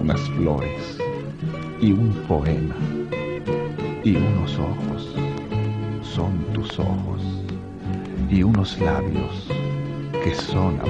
unas flores y un poema y unos ojos son tus ojos y unos labios que son